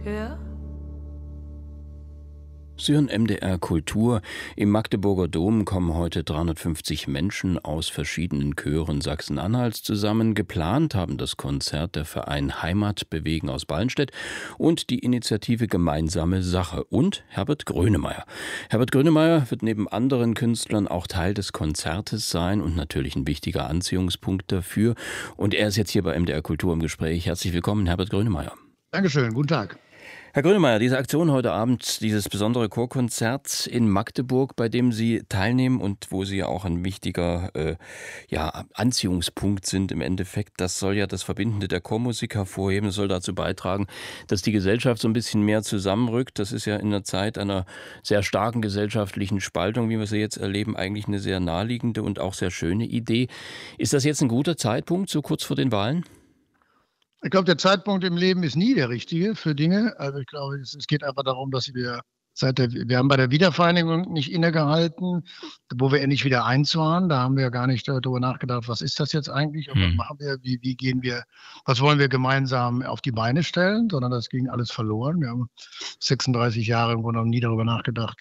Hör. Sie hören MDR Kultur. Im Magdeburger Dom kommen heute 350 Menschen aus verschiedenen Chören Sachsen-Anhalts zusammen. Geplant haben das Konzert der Verein Heimat bewegen aus Ballenstedt und die Initiative Gemeinsame Sache und Herbert Grönemeyer. Herbert Grönemeyer wird neben anderen Künstlern auch Teil des Konzertes sein und natürlich ein wichtiger Anziehungspunkt dafür. Und er ist jetzt hier bei MDR Kultur im Gespräch. Herzlich willkommen, Herbert Grönemeyer. Dankeschön, guten Tag. Herr Grönemeyer, diese Aktion heute Abend, dieses besondere Chorkonzert in Magdeburg, bei dem Sie teilnehmen und wo Sie ja auch ein wichtiger Anziehungspunkt sind im Endeffekt, das soll ja das Verbindende der Chormusik hervorheben, das soll dazu beitragen, dass die Gesellschaft so ein bisschen mehr zusammenrückt. Das ist ja in der Zeit einer sehr starken gesellschaftlichen Spaltung, wie wir sie jetzt erleben, eigentlich eine sehr naheliegende und auch sehr schöne Idee. Ist das jetzt ein guter Zeitpunkt, so kurz vor den Wahlen? Ich glaube, der Zeitpunkt im Leben ist nie der richtige für Dinge. Also ich glaube, es geht einfach darum, dass wir haben bei der Wiedervereinigung nicht innegehalten, wo wir endlich wieder eins waren. Da haben wir ja gar nicht darüber nachgedacht, was ist das jetzt eigentlich und was machen wir, wie gehen wir, was wollen wir gemeinsam auf die Beine stellen, sondern das ging alles verloren. Wir haben 36 Jahre im Grunde genommen nie darüber nachgedacht,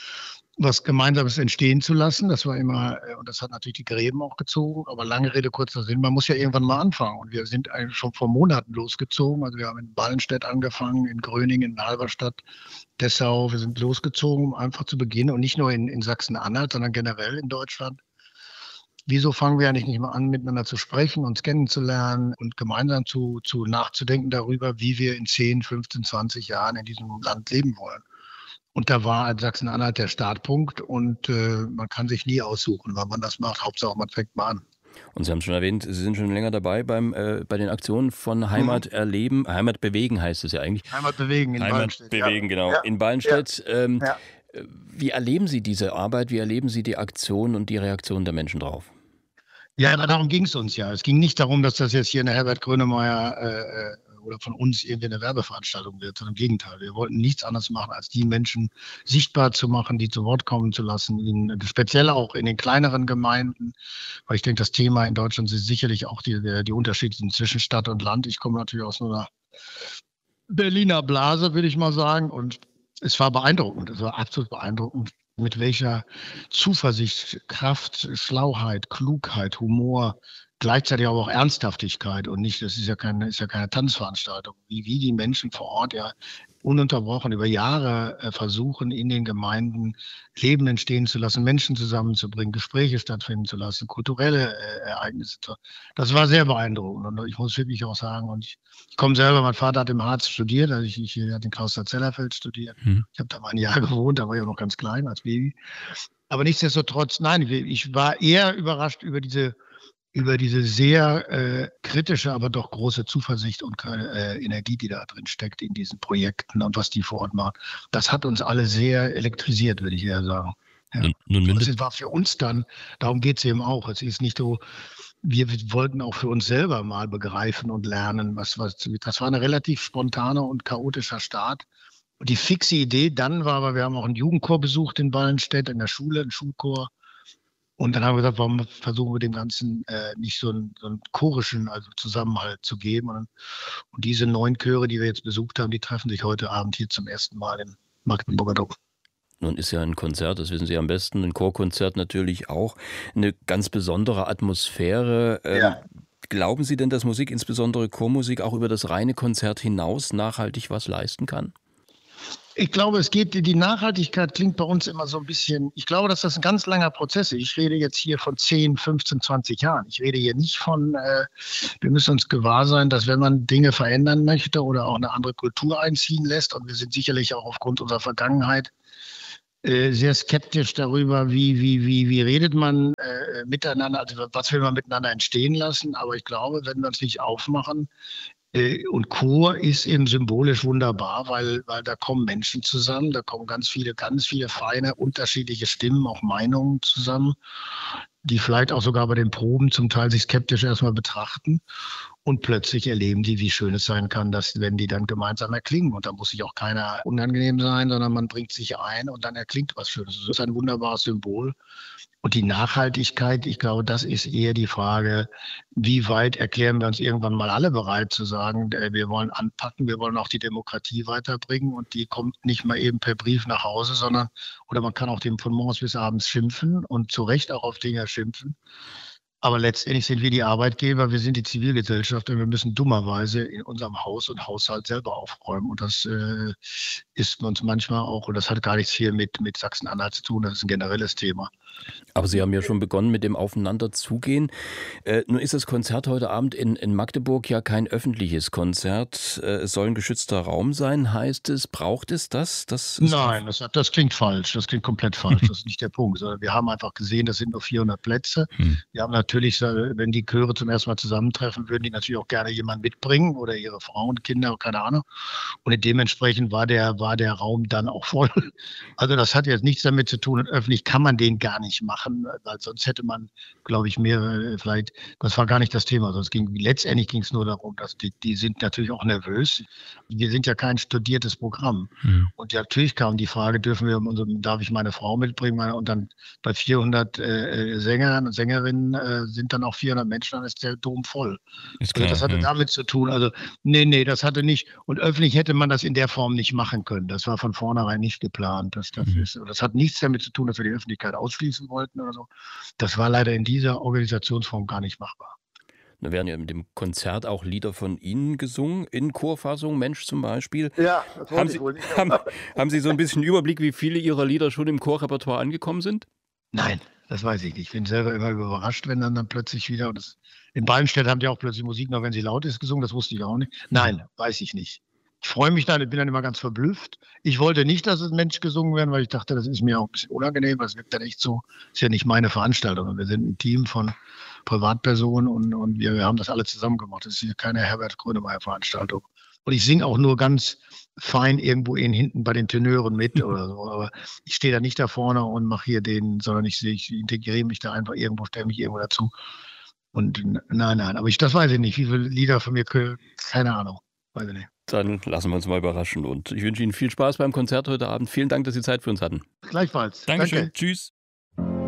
was Gemeinsames entstehen zu lassen. Das war immer, und das hat natürlich die Gräben auch gezogen, aber lange Rede, kurzer Sinn, man muss ja irgendwann mal anfangen. Und wir sind eigentlich schon vor Monaten losgezogen. Also wir haben in Ballenstedt angefangen, in Gröningen, in Halberstadt, Dessau. Wir sind losgezogen, um einfach zu beginnen und nicht nur in Sachsen-Anhalt, sondern generell in Deutschland. Wieso fangen wir eigentlich nicht mal an, miteinander zu sprechen, uns kennenzulernen und gemeinsam zu nachzudenken darüber, wie wir in 10, 15, 20 Jahren in diesem Land leben wollen? Und da war Sachsen-Anhalt der Startpunkt und man kann sich nie aussuchen, wann man das macht. Hauptsache, man fängt mal an. Und Sie haben schon erwähnt, Sie sind schon länger dabei bei den Aktionen von Heimat erleben. Heimat bewegen heißt es ja eigentlich. Heimat bewegen in Ballenstedt. Heimat bewegen, genau. Ja. In Ballenstedt. Ja. Wie erleben Sie diese Arbeit? Wie erleben Sie die Aktion und die Reaktion der Menschen drauf? Ja, aber darum ging es uns ja. Es ging nicht darum, dass das jetzt hier eine Herbert Grönemeyer oder von uns irgendwie eine Werbeveranstaltung wird, sondern im Gegenteil. Wir wollten nichts anderes machen, als die Menschen sichtbar zu machen, die zu Wort kommen zu lassen, speziell auch in den kleineren Gemeinden, weil ich denke, das Thema in Deutschland ist sicherlich auch die Unterschiede zwischen Stadt und Land. Ich komme natürlich aus einer Berliner Blase, würde ich mal sagen, und es war beeindruckend, es war absolut beeindruckend, mit welcher Zuversicht, Kraft, Schlauheit, Klugheit, Humor, gleichzeitig aber auch Ernsthaftigkeit und nicht, das ist ja keine Tanzveranstaltung, wie die Menschen vor Ort ja ununterbrochen über Jahre versuchen, in den Gemeinden Leben entstehen zu lassen, Menschen zusammenzubringen, Gespräche stattfinden zu lassen, kulturelle Ereignisse. Das war sehr beeindruckend und ich muss wirklich auch sagen, und ich komme selber, mein Vater hat im Harz studiert, also ich hat in Klausterzellafeld studiert. Ich habe da mal ein Jahr gewohnt, da war ich auch noch ganz klein als Baby. Aber nichtsdestotrotz, nein, ich war eher überrascht über diese sehr kritische, aber doch große Zuversicht und Energie, die da drin steckt in diesen Projekten und was die vor Ort machen. Das hat uns alle sehr elektrisiert, würde ich eher sagen. Ja. Das war für uns dann, darum geht es eben auch. Es ist nicht so, wir wollten auch für uns selber mal begreifen und lernen. Das war eine relativ spontane und chaotischer Start. Und die fixe Idee dann war, aber wir haben auch einen Jugendchor besucht in Ballenstedt, in der Schule, einen Schulchor. Und dann haben wir gesagt, warum versuchen wir dem Ganzen nicht so einen chorischen Zusammenhalt zu geben. Und diese 9 Chöre, die wir jetzt besucht haben, die treffen sich heute Abend hier zum ersten Mal im Magdeburger Dom. Nun ist ja ein Konzert, das wissen Sie am besten, ein Chorkonzert natürlich auch, eine ganz besondere Atmosphäre. Ja. Glauben Sie denn, dass Musik, insbesondere Chormusik, auch über das reine Konzert hinaus nachhaltig was leisten kann? Ich glaube, die Nachhaltigkeit klingt bei uns immer so ein bisschen, ich glaube, dass das ein ganz langer Prozess ist. Ich rede jetzt hier von 10, 15, 20 Jahren. Ich rede hier nicht von, wir müssen uns gewahr sein, dass wenn man Dinge verändern möchte oder auch eine andere Kultur einziehen lässt, und wir sind sicherlich auch aufgrund unserer Vergangenheit sehr skeptisch darüber, wie redet man miteinander, also was will man miteinander entstehen lassen. Aber ich glaube, wenn wir uns nicht aufmachen, und Chor ist eben symbolisch wunderbar, weil da kommen Menschen zusammen, da kommen ganz viele feine, unterschiedliche Stimmen, auch Meinungen zusammen, die vielleicht auch sogar bei den Proben zum Teil sich skeptisch erstmal betrachten. Und plötzlich erleben die, wie schön es sein kann, dass wenn die dann gemeinsam erklingen. Und da muss sich auch keiner unangenehm sein, sondern man bringt sich ein und dann erklingt was Schönes. Das ist ein wunderbares Symbol. Und die Nachhaltigkeit, ich glaube, das ist eher die Frage, wie weit erklären wir uns irgendwann mal alle bereit zu sagen, wir wollen anpacken, wir wollen auch die Demokratie weiterbringen und die kommt nicht mal eben per Brief nach Hause, sondern, oder man kann auch dem von morgens bis abends schimpfen und zu Recht auch auf Dinge schimpfen. Aber letztendlich sind wir die Arbeitgeber, wir sind die Zivilgesellschaft und wir müssen dummerweise in unserem Haus und Haushalt selber aufräumen. Und das ist uns manchmal auch, und das hat gar nichts viel mit Sachsen-Anhalt zu tun, das ist ein generelles Thema. Aber Sie haben ja schon begonnen mit dem Aufeinanderzugehen. Nun ist das Konzert heute Abend in Magdeburg ja kein öffentliches Konzert. Es soll ein geschützter Raum sein, heißt es. Braucht es das? Nein, das klingt falsch. Das klingt komplett falsch. Das ist nicht der Punkt. Sondern wir haben einfach gesehen, das sind nur 400 Plätze. Wir haben natürlich, wenn die Chöre zum ersten Mal zusammentreffen, würden die natürlich auch gerne jemanden mitbringen oder ihre Frauen, Kinder, keine Ahnung. Und dementsprechend war der Raum dann auch voll. Also das hat jetzt nichts damit zu tun. Und öffentlich kann man den gar nicht machen, weil sonst hätte man, glaube ich, mehrere vielleicht, das war gar nicht das Thema. Also letztendlich ging es nur darum, dass die sind natürlich auch nervös. Wir sind ja kein studiertes Programm. Und natürlich kam die Frage, darf ich meine Frau mitbringen? Und dann bei 400 Sängern und Sängerinnen sind dann auch 400 Menschen, dann ist der Dom voll. Ist klar, also das hatte damit zu tun. Also nee, das hatte nicht. Und öffentlich hätte man das in der Form nicht machen können. Das war von vornherein nicht geplant. Das hat nichts damit zu tun, dass wir die Öffentlichkeit ausschließen wollten oder so. Das war leider in dieser Organisationsform gar nicht machbar. Da werden ja mit dem Konzert auch Lieder von Ihnen gesungen, in Chorfassung, Mensch zum Beispiel. Ja, das wollte ich wohl nicht. Haben Sie so ein bisschen Überblick, wie viele Ihrer Lieder schon im Chorrepertoire angekommen sind? Nein, das weiß ich nicht. Ich bin selber immer überrascht, wenn dann plötzlich wieder, in Ballenstedt haben die auch plötzlich Musik, noch wenn sie laut ist, gesungen, das wusste ich auch nicht. Nein, weiß ich nicht. Ich freue mich dann, ich bin dann immer ganz verblüfft. Ich wollte nicht, dass es Mensch gesungen werden, weil ich dachte, das ist mir auch ein bisschen unangenehm, das wirkt dann echt so, ist ja nicht meine Veranstaltung. Wir sind ein Team von Privatpersonen und wir haben das alle zusammen gemacht. Das ist hier keine Herbert Grönemeyer-Veranstaltung. Und ich singe auch nur ganz fein irgendwo hinten bei den Tenören mit oder so. Aber ich stehe da nicht da vorne und mache hier sondern ich integriere mich da einfach irgendwo, stelle mich irgendwo dazu. Und nein, aber das weiß ich nicht. Wie viele Lieder von mir, keine Ahnung, weiß ich nicht. Dann lassen wir uns mal überraschen und ich wünsche Ihnen viel Spaß beim Konzert heute Abend. Vielen Dank, dass Sie Zeit für uns hatten. Gleichfalls. Dankeschön. Danke. Tschüss.